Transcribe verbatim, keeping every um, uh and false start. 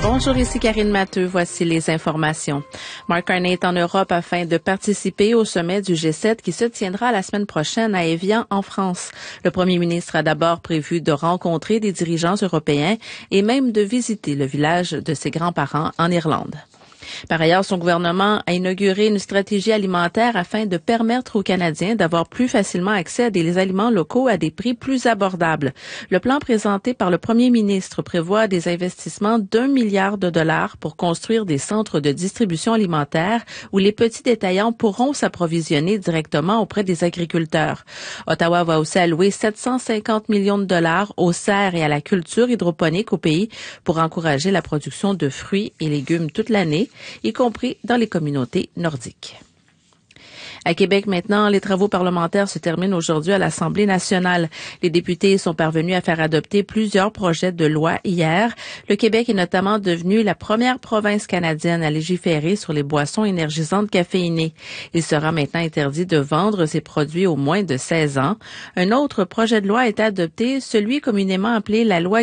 Bonjour, ici Karine Matteux. Voici les informations. Mark Carney est en Europe afin de participer au sommet du G sept qui se tiendra la semaine prochaine à Évian, en France. Le premier ministre a d'abord prévu de rencontrer des dirigeants européens et même de visiter le village de ses grands-parents en Irlande. Par ailleurs, son gouvernement a inauguré une stratégie alimentaire afin de permettre aux Canadiens d'avoir plus facilement accès à des aliments locaux à des prix plus abordables. Le plan présenté par le premier ministre prévoit des investissements d'un milliard de dollars pour construire des centres de distribution alimentaire où les petits détaillants pourront s'approvisionner directement auprès des agriculteurs. Ottawa va aussi allouer sept cent cinquante millions de dollars aux serres et à la culture hydroponique au pays pour encourager la production de fruits et légumes toute l'année, y compris dans les communautés nordiques. À Québec, maintenant, les travaux parlementaires se terminent aujourd'hui à l'Assemblée nationale. Les députés sont parvenus à faire adopter plusieurs projets de loi hier. Le Québec est notamment devenu la première province canadienne à légiférer sur les boissons énergisantes caféinées. Il sera maintenant interdit de vendre ces produits aux moins de seize ans. Un autre projet de loi a été adopté, celui communément appelé la loi